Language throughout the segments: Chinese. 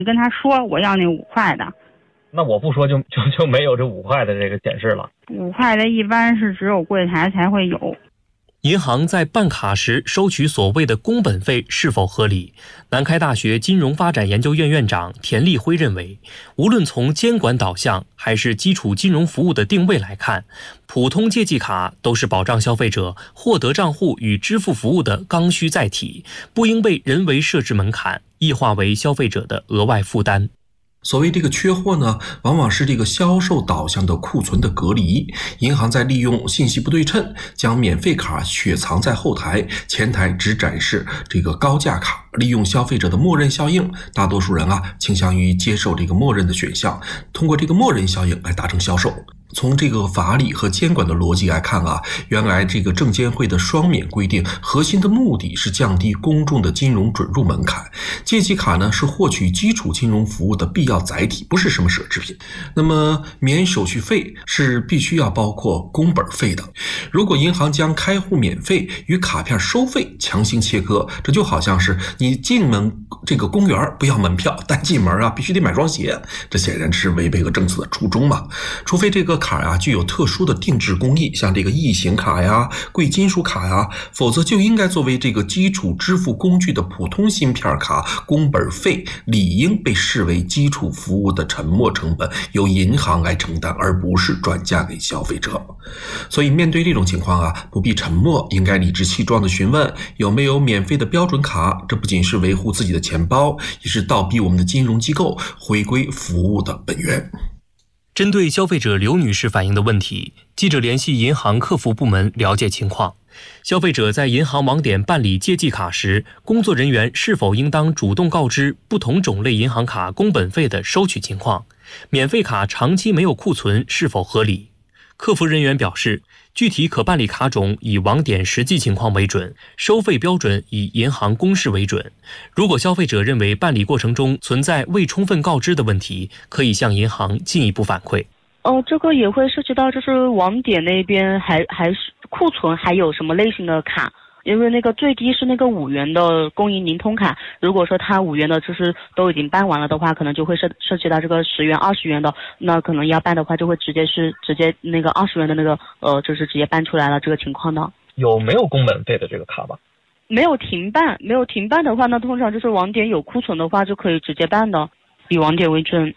你跟他说我要那5块的， 那我不说就没有这5块的这个显示了。 5块的一般是只有柜台才会有。 银行在办卡时收取所谓的工本费是否合理？南开大学金融发展研究院院长田立辉认为，无论从监管导向还是基础金融服务的定位来看，普通借记卡都是保障消费者获得账户与支付服务的刚需载体，不应被人为设置门槛，异化为消费者的额外负担。 所谓这个缺货呢，往往是这个销售导向的库存的隔离。银行在利用信息不对称，将免费卡雪藏在后台，前台只展示这个高价卡，利用消费者的默认效应，大多数人倾向于接受这个默认的选项，通过这个默认效应来达成销售。从这个法理和监管的逻辑来看原来这个证监会的双免规定核心的目的是降低公众的金融准入门槛。借记卡呢是获取基础金融服务的必要载体，不是什么奢侈品。那么免手续费是必须要包括工本费的。如果银行将开户免费与卡片收费强行切割，这就好像是你进门这个公园不要门票，但进门必须得买双鞋，这显然是违背了政策的初衷嘛。除非这个卡具有特殊的定制工艺，像这个异形卡呀、贵金属卡呀，否则就应该作为这个基础支付工具的普通芯片卡，工本费理应被视为基础服务的沉没成本，由银行来承担，而不是转嫁给消费者。所以面对这种情况不必沉默，应该理直气壮地询问有没有免费的标准卡。这不仅是维护自己的钱包，也是倒逼我们的金融机构回归服务的本源。 针对消费者刘女士反映的问题，记者联系银行客服部门了解情况。消费者在银行网点办理借记卡时，工作人员是否应当主动告知不同种类银行卡工本费的收取情况？免费卡长期没有库存是否合理？客服人员表示，具体可办理卡种以网点实际情况为准，收费标准以银行公示为准。如果消费者认为办理过程中存在未充分告知的问题，可以向银行进一步反馈。 这个也会涉及到就是网点那边还是库存还有什么类型的卡。因为那个最低是那个5元的公银灵通卡，如果说它5元的就是都已经办完了的话，可能就会涉及到这个10元、20元的，那可能要办的话就会直接那个20元的那个就是直接办出来了这个情况的。 有没有工本费的这个卡吧？ 没有停办的话，那通常就是网点有库存的话就可以直接办的，以网点为准。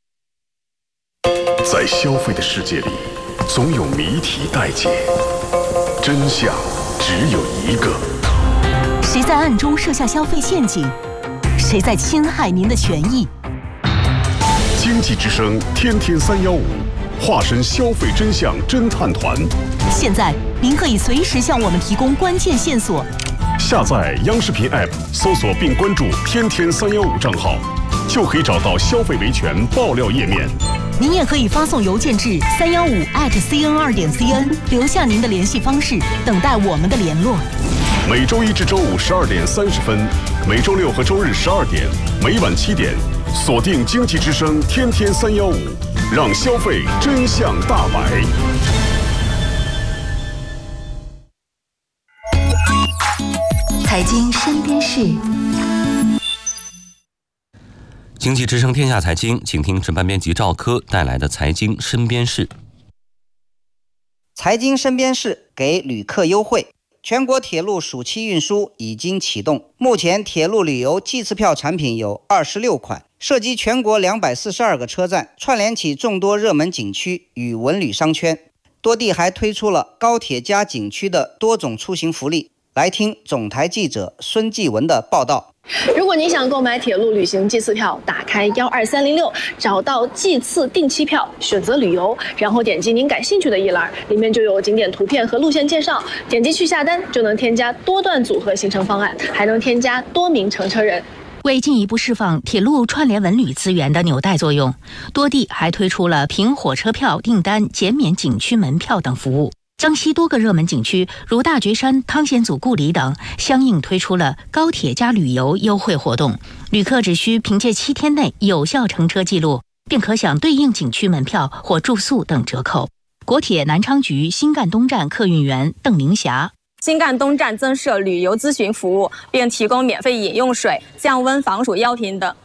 在消费的世界里，总有谜题待解，真相只有一个。 谁在暗中设下消费陷阱？谁在侵害您的权益？ 经济之声天天315，化身消费真相侦探团。 现在您可以随时向我们提供关键线索。 下载央视频 App， 搜索并关注天天315账号，就可以找到消费维权爆料页面。 您也可以发送邮件至315@cn2.cn， 留下您的联系方式，等待我们的联络。 每周一至周五12点30分，每周六和周日12点，每晚7点，锁定经济之声天天315，让消费真相大白。 财经身边事。 经济之声天下财经，请听值班编辑赵科带来的财经身边事。 财经身边事，给旅客优惠。全国铁路暑期运输已经启动，目前铁路旅游季次票产品有26款，涉及全国242个车站，串联起众多热门景区与文旅商圈。多地还推出了高铁加景区的多种出行福利。来听总台记者孙继文的报道。 如果你想购买铁路旅行季次票，打开12306，找到季次定期票，选择旅游，然后点击您感兴趣的一栏，里面就有景点图片和路线介绍，点击去下单就能添加多段组合行程方案，还能添加多名乘车人。 为进一步释放铁路串联文旅资源的纽带作用，多地还推出了凭火车票订单减免景区门票等服务。江西多个热门景区如大觉山、汤显祖故里等相应推出了高铁加旅游优惠活动，旅客只需凭借7天内有效乘车记录，便可享对应景区门票或住宿等折扣。国铁南昌局新干东站客运员邓明霞： 新干东站增设旅游咨询服务，并提供免费饮用水、降温防暑药品等，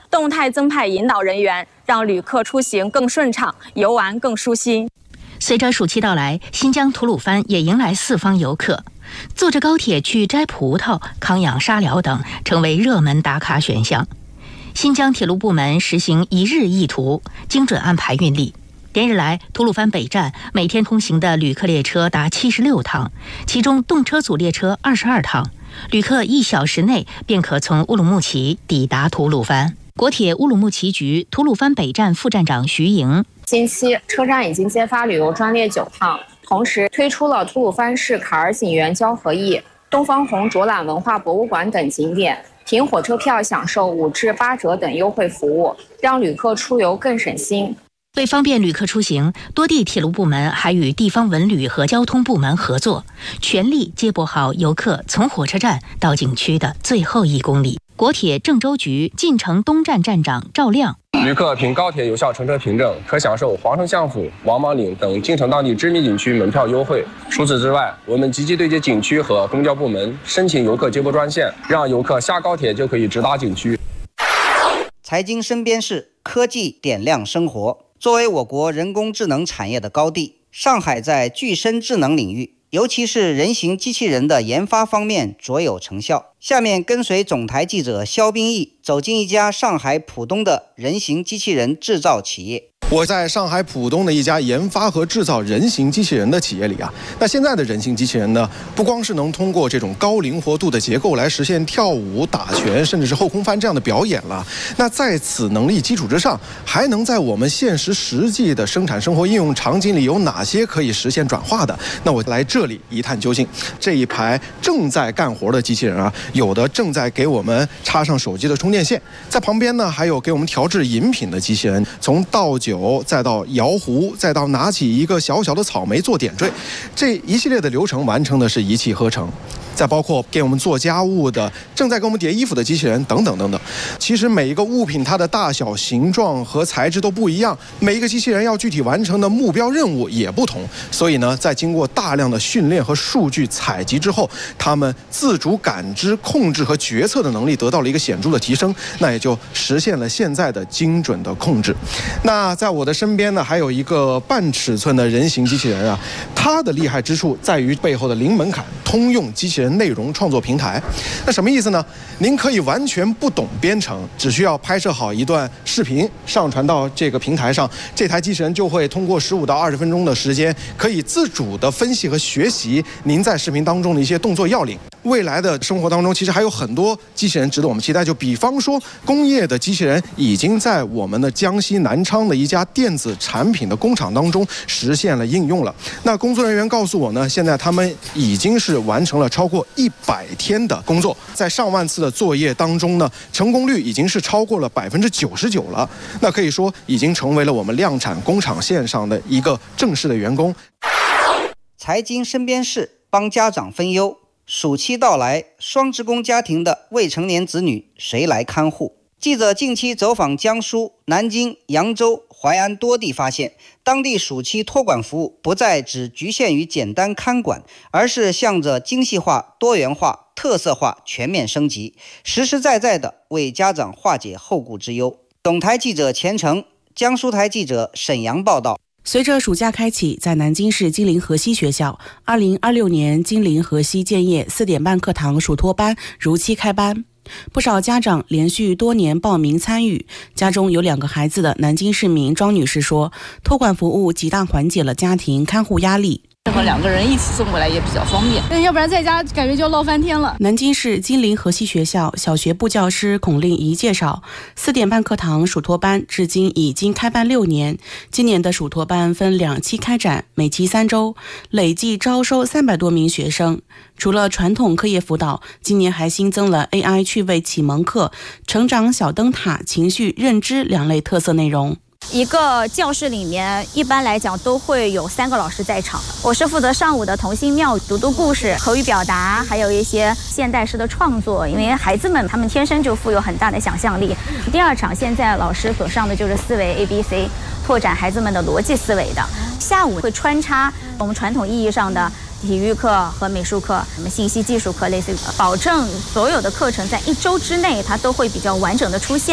动态增派引导人员，让旅客出行更顺畅，游玩更舒心。 随着暑期到来，新疆吐鲁番也迎来四方游客，坐着高铁去摘葡萄、康养沙疗等，成为热门打卡选项。新疆铁路部门实行一日一途，精准安排运力。连日来，吐鲁番北站每天通行的旅客列车达76趟，其中动车组列车22趟，旅客1小时内便可从乌鲁木齐抵达吐鲁番。国铁乌鲁木齐局吐鲁番北站副站长徐莹： 近期车站已经接发旅游专列9趟，同时推出了吐鲁番市坎儿景园交合驿、东方红卓览文化博物馆等景点，凭火车票享受5至8折等优惠服务，让旅客出游更省心。 为方便旅客出行，多地铁路部门还与地方文旅和交通部门合作，全力接驳好游客从火车站到景区的最后1公里。国铁郑州局晋城东站站长赵亮： 旅客凭高铁有效乘车凭证，可享受皇城相府、王莽岭等京城当地知名景区门票优惠。除此之外，我们积极对接景区和公交部门，申请游客接驳专线，让游客下高铁就可以直达景区。 财经身边事，科技点亮生活。作为我国人工智能产业的高地，上海在具身智能领域，尤其是人形机器人的研发方面卓有成效。下面跟随总台记者肖斌毅走进一家上海浦东的人形机器人制造企业。 我在上海浦东的一家研发和制造人形机器人的企业里啊，那现在的人形机器人呢，不光是能通过这种高灵活度的结构来实现跳舞、打拳，甚至是后空翻这样的表演了。那在此能力基础之上，还能在我们现实实际的生产生活应用场景里有哪些可以实现转化的？那我来这里一探究竟。这一排正在干活的机器人啊，有的正在给我们插上手机的充电线，在旁边呢还有给我们调制饮品的机器人，从倒酒再到摇壶，再到拿起一个小小的草莓做点缀，这一系列的流程完成的是一气呵成。再包括给我们做家务的、正在给我们叠衣服的机器人等等等等。其实每一个物品它的大小、形状和材质都不一样，每一个机器人要具体完成的目标任务也不同。所以呢，在经过大量的训练和数据采集之后，它们自主感知、控制和决策的能力得到了一个显著的提升，那也就实现了现在的精准的控制。那在我的身边呢，还有一个半尺寸的人形机器人啊，它的厉害之处在于背后的零门槛通用机器人内容创作平台。那什么意思呢？您可以完全不懂编程，只需要拍摄好一段视频上传到这个平台上，这台机器人就会通过15到20分钟的时间，可以自主的分析和学习您在视频当中的一些动作要领。未来的生活当中，其实还有很多机器人值得我们期待。就比方说，工业的机器人已经在我们的江西南昌的一家电子产品的工厂当中实现了应用了。那工作人员告诉我呢，现在他们已经是完成了超过100天的工作，在上万次的作业当中呢，成功率已经是超过了99%了。那可以说，已经成为了我们量产工厂线上的一个正式的员工。 财经身边事，帮家长分忧。暑期到来，双职工家庭的未成年子女谁来看护？记者近期走访江苏、南京、扬州、淮安多地，发现当地暑期托管服务不再只局限于简单看管，而是向着精细化、多元化、特色化全面升级，实实在在地为家长化解后顾之忧。总台记者钱成，江苏台记者沈阳报道。 随着暑假开启，在南京市金陵河西学校，2026年金陵河西建业4点半课堂暑托班如期开班。不少家长连续多年报名参与，家中有2个孩子的南京市民庄女士说，托管服务极大缓解了家庭看护压力。 和2个人一起送过来也比较方便，要不然在家感觉就闹翻天了。 南京市金陵河西学校小学部教师孔令仪介绍，4点半课堂暑托班至今已经开办6年，今年的暑托班分2期开展，每期3周，累计招收300多名学生。除了传统课业辅导，今年还新增了 AI 趣味启蒙课、成长小灯塔、情绪认知2类特色内容。 一个教室里面一般来讲都会有3个老师在场，我是负责上午的童心妙语、读读故事、口语表达，还有一些现代诗的创作，因为孩子们他们天生就富有很大的想象力。第2场现在老师所上的就是思维 ABC， 拓展孩子们的逻辑思维的。下午会穿插我们传统意义上的体育课和美术课，什么信息技术课，类似于保证所有的课程在1周之内它都会比较完整的出现。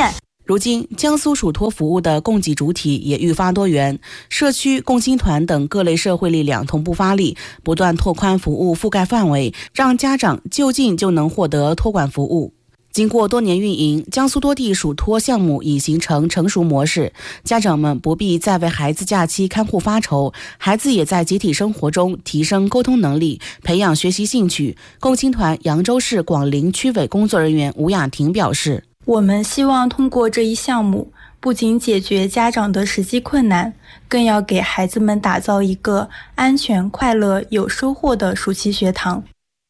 如今，江苏属托服务的供给主体也愈发多元，社区、共青团等各类社会力量同步发力，不断拓宽服务覆盖范围，让家长就近就能获得托管服务。经过多年运营，江苏多地属托项目已形成成熟模式，家长们不必再为孩子假期看护发愁，孩子也在集体生活中提升沟通能力，培养学习兴趣。共青团扬州市广陵区委工作人员吴雅婷表示， 我们希望通过这一项目，不仅解决家长的实际困难，更要给孩子们打造一个安全、快乐、有收获的暑期学堂。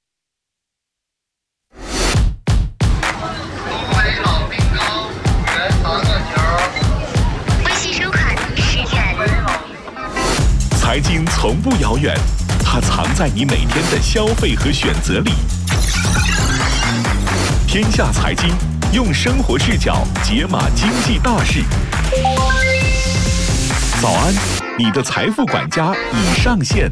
财经从不遥远，它藏在你每天的消费和选择里。天下财经用生活视角解码经济大事。早安，你的财富管家已上线。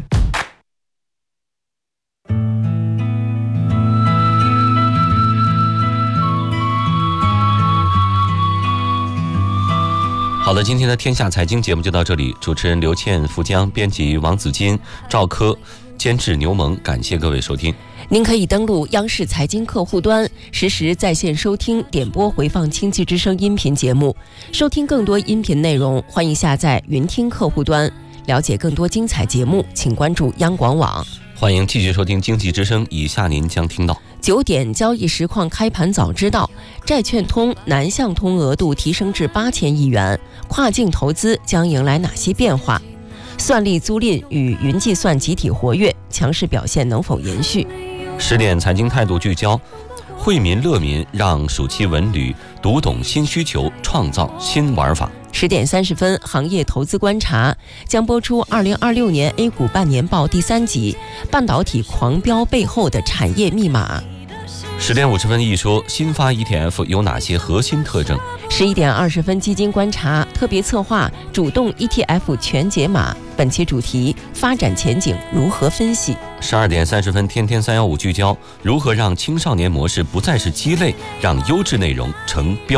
好的，今天的天下财经节目就到这里，主持人刘倩、福江，编辑王子金、赵科，监制牛萌，感谢各位收听。 您可以登录央视财经客户端，实时在线收听、点播回放经济之声音频节目，收听更多音频内容，欢迎下载云听客户端。了解更多精彩节目，请关注央广网。 欢迎继续收听经济之声，以下您将听到 9点交易实况开盘早知道，债券通南向通额度提升至8000亿元，跨境投资将迎来哪些变化？算力租赁与云计算集体活跃，强势表现能否延续 ？10点财经态度聚焦，惠民乐民，让暑期文旅读懂新需求，创造新玩法。 10点30分，行业投资观察将播出2026年 A 股半年报第3集，半导体狂飙背后的产业密码。 10点50分，一说新发 ETF 有哪些核心特征 ？11点20分，基金观察特别策划主动 ETF 全解码，本期主题发展前景如何分析 ？12点30分，天天315聚焦如何让青少年模式不再是鸡肋，让优质内容成标。